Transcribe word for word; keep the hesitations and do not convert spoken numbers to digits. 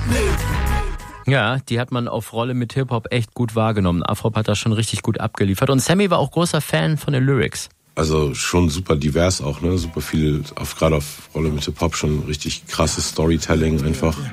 Ja, die hat man auf Rolle mit Hip-Hop echt gut wahrgenommen. Afrop hat da schon richtig gut abgeliefert. Und Sammy war auch großer Fan von den Lyrics. Also schon super divers auch, ne? Super viel, auf, gerade auf Rolle mit Hip-Hop schon richtig krasses Storytelling einfach.